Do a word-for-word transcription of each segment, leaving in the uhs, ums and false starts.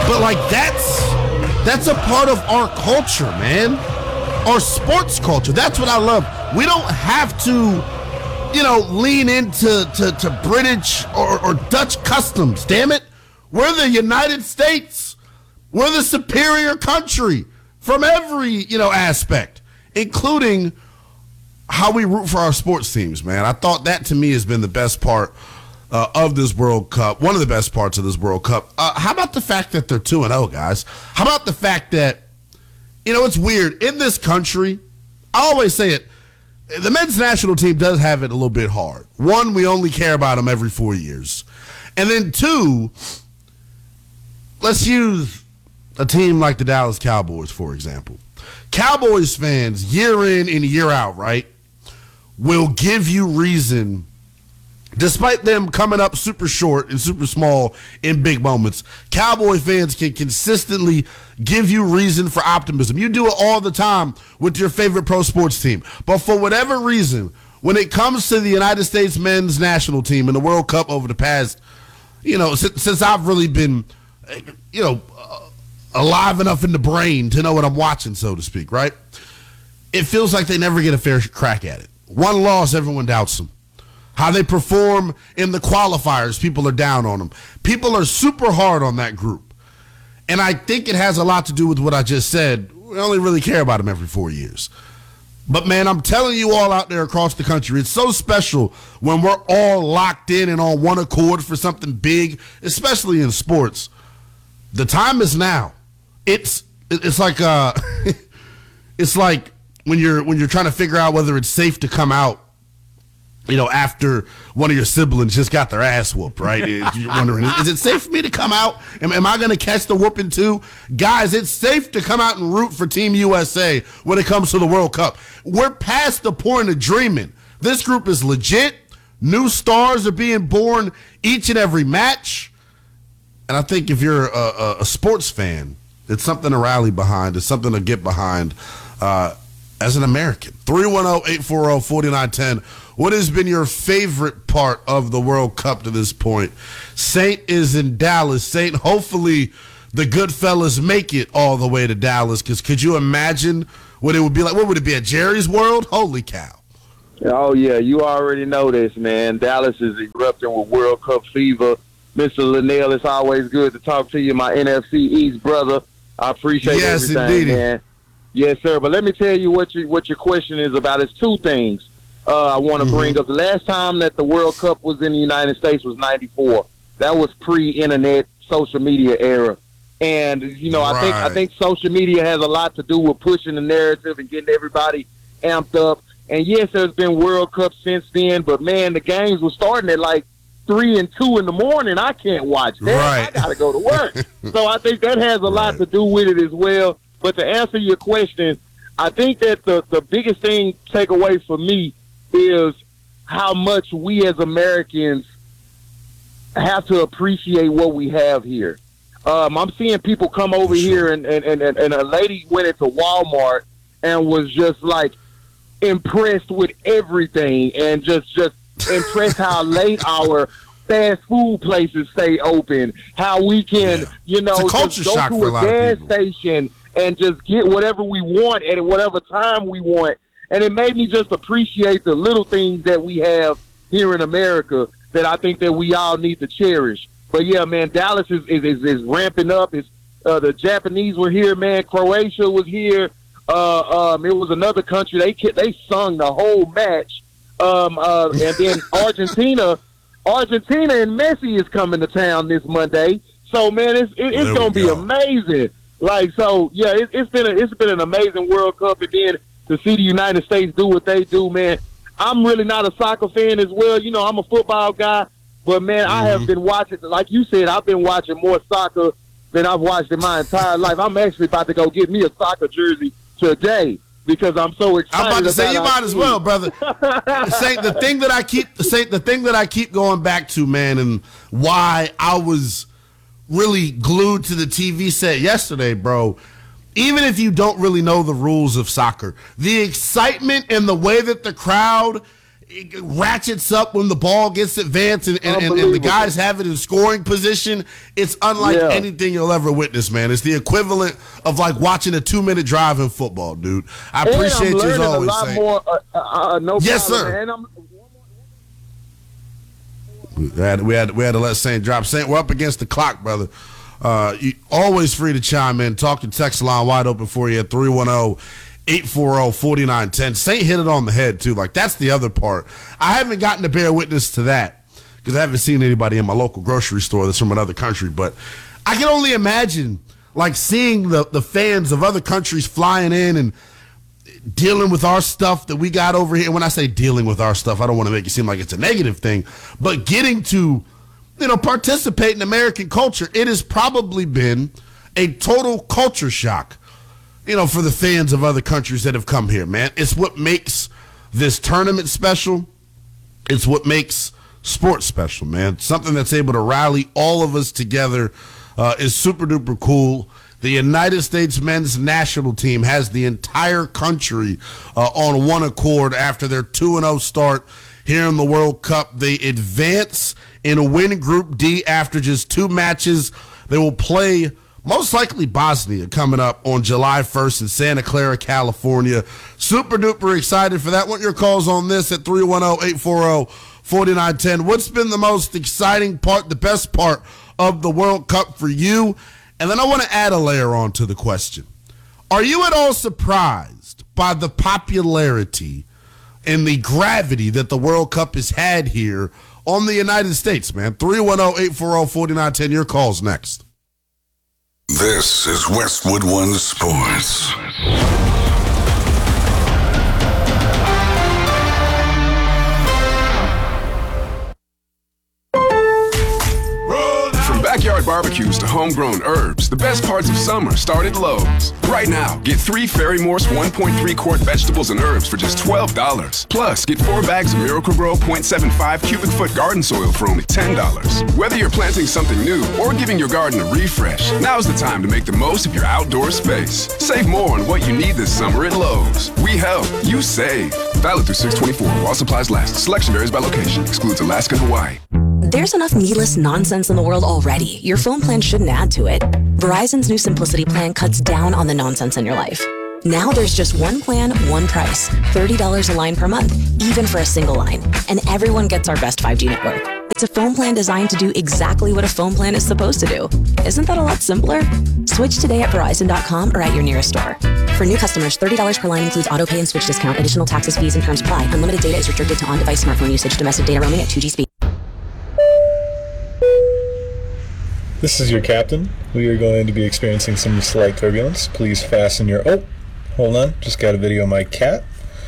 But like that's that's a part of our culture, man. Our sports culture. That's what I love. We don't have to, you know, lean into to, to British or, or Dutch customs. Damn it. We're the United States. We're the superior country from every, you know, aspect, including how we root for our sports teams, man. I thought that to me has been the best part uh, of this World Cup, one of the best parts of this World Cup. Uh, how about the fact that they're two and oh, guys? How about the fact that, you know, it's weird. In this country, I always say it, the men's national team does have it a little bit hard. One, we only care about them every four years. And then two, let's use a team like the Dallas Cowboys, for example. Cowboys fans, year in and year out, right, will give you reason, despite them coming up super short and super small in big moments, Cowboy fans can consistently give you reason for optimism. You do it all the time with your favorite pro sports team. But for whatever reason, when it comes to the United States men's national team in the World Cup over the past, you know, since, since I've really been, you know, uh, alive enough in the brain to know what I'm watching, so to speak, right? It feels like they never get a fair crack at it. One loss, everyone doubts them. How they perform in the qualifiers, people are down on them. People are super hard on that group. And I think it has a lot to do with what I just said. We only really care about them every four years. But, man, I'm telling you all out there across the country, it's so special when we're all locked in and on one accord for something big, especially in sports. The time is now. It's it's like uh, it's like when you're when you're trying to figure out whether it's safe to come out, you know, after one of your siblings just got their ass whooped, right? You're wondering, is it safe for me to come out? Am, am I going to catch the whooping too? Guys, it's safe to come out and root for Team U S A when it comes to the World Cup. We're past the point of dreaming. This group is legit. New stars are being born each and every match. And I think if you're a, a, a sports fan, it's something to rally behind. It's something to get behind uh, as an American. three one zero, eight four zero, four nine one zero. What has been your favorite part of the World Cup to this point? Saint is in Dallas. Saint, hopefully the good fellas make it all the way to Dallas, because could you imagine what it would be like? What would it be, at Jerry's World? Holy cow. Oh, yeah, you already know this, man. Dallas is erupting with World Cup fever. Mister Linnell, it's always good to talk to you, my N F C East brother. I appreciate yes, everything, indeed. man. Yes, sir. But let me tell you what you, what your question is about. It's two things uh, I want to mm-hmm. bring up. The last time that the World Cup was in the United States was ninety-four. That was pre-internet, social media era. And, you know, right. I think I think social media has a lot to do with pushing the narrative and getting everybody amped up. And, yes, there's been World Cup since then. But, man, the games were starting at, like, three and two in the morning. I can't watch that. Right. I got to go to work. So I think that has a lot right. to do with it as well. But to answer your question, I think that the, the biggest thing take away for me is how much we as Americans have to appreciate what we have here. Um, I'm seeing people come over sure. here, and, and, and, and a lady went into Walmart and was just, like, impressed with everything, and just, just impressed how late our fast food places stay open, how we can, yeah. you know, just go to a, a gas station and just get whatever we want at whatever time we want. And it made me just appreciate the little things that we have here in America that I think that we all need to cherish. But, yeah, man, Dallas is is, is, is ramping up. It's, uh, the Japanese were here, man. Croatia was here. Uh, um, it was another country. They they sung the whole match. Um, uh, and then Argentina, Argentina and Messi is coming to town this Monday. So, man, it's it, it's gonna be go. amazing. Like, so, yeah, it, it's been a, it's been an amazing World Cup, and then to see the United States do what they do, man. I'm really not a soccer fan as well. You know, I'm a football guy, but man, mm-hmm. I have been watching. Like you said, I've been watching more soccer than I've watched in my entire life. I'm actually about to go get me a soccer jersey today, because I'm so excited. I'm about to say you might as well, brother. Say the thing that I keep say the thing that I keep going back to, man, and why I was really glued to the T V set yesterday, bro. Even if you don't really know the rules of soccer, the excitement and the way that the crowd it ratchets up when the ball gets advanced and, and, and, and the guys have it in scoring position. It's unlike yeah. anything you'll ever witness, man. It's the equivalent of like watching a two-minute drive in football, dude. I and appreciate I'm you as always. A lot saying. more, uh, uh, no yes, problem, sir. And I'm, we had, we had we had to let Saint drop. Saint, we're up against the clock, brother. Uh, you always free to chime in. Talk to text line wide open for you at three one zero, eight four zero, four nine one zero. Saint hit it on the head, too. Like, that's the other part. I haven't gotten to bear witness to that because I haven't seen anybody in my local grocery store that's from another country. But I can only imagine, like, seeing the, the fans of other countries flying in and dealing with our stuff that we got over here. And when I say dealing with our stuff, I don't want to make it seem like it's a negative thing. But getting to, you know, participate in American culture, it has probably been a total culture shock, you know, for the fans of other countries that have come here, man. It's what makes this tournament special. It's what makes sports special, man. Something that's able to rally all of us together uh, is super duper cool. The United States men's national team has the entire country uh, on one accord after their two and oh start here in the World Cup. They advance and win Group D after just two matches. They will play most likely Bosnia coming up on July first in Santa Clara, California. Super duper excited for that. Want your calls on this at three one zero, eight four zero, four nine one zero. What's been the most exciting part, the best part of the World Cup for you? And then I want to add a layer on to the question. Are you at all surprised by the popularity and the gravity that the World Cup has had here on the United States, man? three one zero, eight four zero, four nine one zero. Your call's next. This is Westwood One Sports. From backyard barbecues to homegrown herbs, the best parts of summer start at Lowe's. Right now, get three Ferry Morse one point three quart vegetables and herbs for just twelve dollars. Plus, get four bags of Miracle-Gro point seven five cubic foot garden soil for only ten dollars. Whether you're planting something new or giving your garden a refresh, now's the time to make the most of your outdoor space. Save more on what you need this summer at Lowe's. We help, you save. Valid through six twenty-four while supplies last. Selection varies by location. Excludes Alaska and Hawaii. There's enough needless nonsense in the world already. Your phone plan shouldn't add to it. Verizon's new Simplicity plan cuts down on the nonsense in your life. Now there's just one plan, one price. thirty dollars a line per month, even for a single line. And everyone gets our best five G network. It's a phone plan designed to do exactly what a phone plan is supposed to do. Isn't that a lot simpler? Switch today at Verizon dot com or at your nearest store. For new customers, thirty dollars per line includes auto pay and switch discount. Additional taxes, fees, and terms apply. Unlimited data is restricted to on-device smartphone usage. Domestic data roaming at two G speed. This is your captain. We are going to be experiencing some slight turbulence. Please fasten your... Oh, hold on. Just got a video of my cat.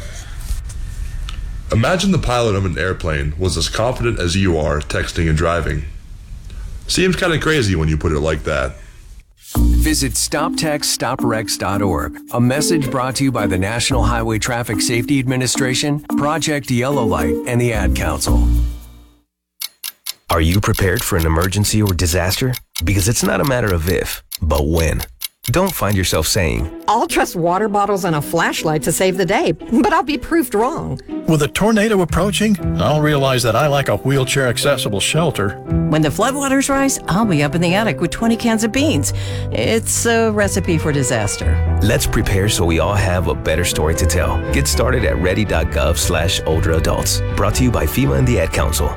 Imagine the pilot of an airplane was as confident as you are texting and driving. Seems kind of crazy when you put it like that. Visit stop text stop wrecks dot org. A message brought to you by the National Highway Traffic Safety Administration, Project Yellow Light, and the Ad Council. Are you prepared for an emergency or disaster? Because it's not a matter of if, but when. Don't find yourself saying, I'll trust water bottles and a flashlight to save the day, but I'll be proved wrong. With a tornado approaching, I'll realize that I lack a wheelchair-accessible shelter. When the floodwaters rise, I'll be up in the attic with twenty cans of beans. It's a recipe for disaster. Let's prepare so we all have a better story to tell. Get started at ready.gov slash older adults. Brought to you by FEMA and the Ad Council.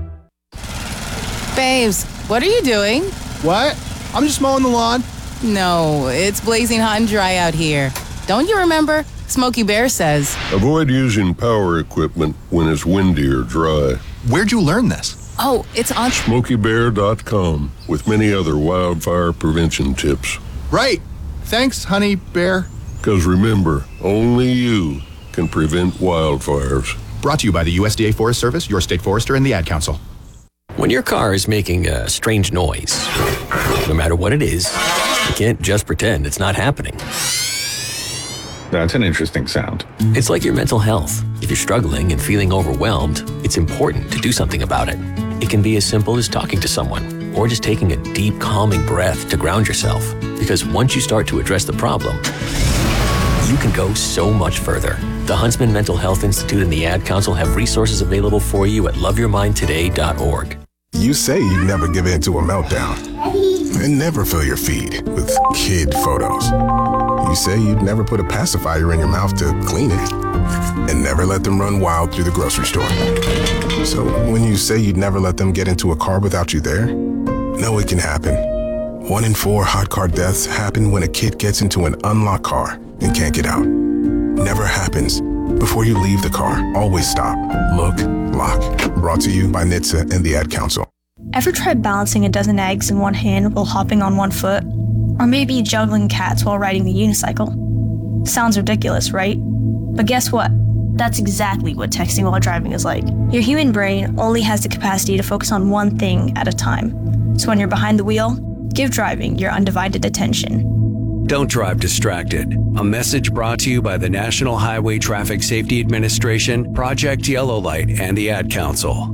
Babes, what are you doing? What? I'm just mowing the lawn. No, it's blazing hot and dry out here. Don't you remember? Smokey Bear says, avoid using power equipment when it's windy or dry. Where'd you learn this? Oh, it's on smokey bear dot com with many other wildfire prevention tips. Right. Thanks, honey bear. Because remember, only you can prevent wildfires. Brought to you by the U S D A Forest Service, your state forester, and the Ad Council. When your car is making a strange noise, no matter what it is, you can't just pretend it's not happening. That's an interesting sound. It's like your mental health. If you're struggling and feeling overwhelmed, it's important to do something about it. It can be as simple as talking to someone or just taking a deep, calming breath to ground yourself. Because once you start to address the problem, you can go so much further. The Huntsman Mental Health Institute and the Ad Council have resources available for you at love your mind today dot org. You say you'd never give in to a meltdown and never fill your feed with kid photos. You say you'd never put a pacifier in your mouth to clean it and never let them run wild through the grocery store. So when you say you'd never let them get into a car without you there, know it can happen. One in four hot car deaths happen when a kid gets into an unlocked car and can't get out. Never happens. Before you leave the car, always stop, look, lock. Brought to you by N H T S A and the Ad Council. Ever tried balancing a dozen eggs in one hand while hopping on one foot? Or maybe juggling cats while riding the unicycle? Sounds ridiculous, right? But guess what? That's exactly what texting while driving is like. Your human brain only has the capacity to focus on one thing at a time. So when you're behind the wheel, give driving your undivided attention. Don't drive distracted. A message brought to you by the National Highway Traffic Safety Administration, Project Yellow Light, and the Ad Council.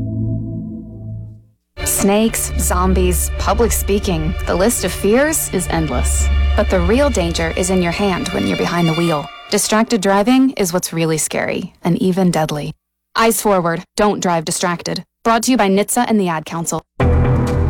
Snakes, zombies, public speaking. The list of fears is endless. But the real danger is in your hand when you're behind the wheel. Distracted driving is what's really scary and even deadly. Eyes forward, don't drive distracted. Brought to you by N H T S A and the Ad Council.